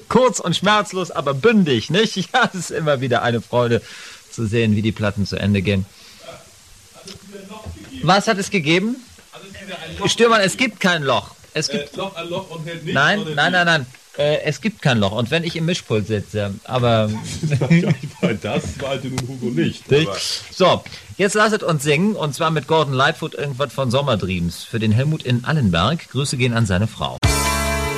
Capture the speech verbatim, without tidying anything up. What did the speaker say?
Kurz und schmerzlos, aber bündig, nicht? Ja, es ist immer wieder eine Freude zu sehen, wie die Platten zu Ende gehen. Was hat es gegeben? Stürmann, es gibt kein Loch. Es gibt äh, Loch an Loch und hält nicht. Nein, nein, nein, nein. Äh, es gibt kein Loch. Und wenn ich im Mischpult sitze, aber... Das wollte nun Hugo nicht. Aber so, jetzt lasset uns singen, und zwar mit Gordon Lightfoot irgendwas von Sommerdreams für den Helmut in Allenberg. Grüße gehen an seine Frau.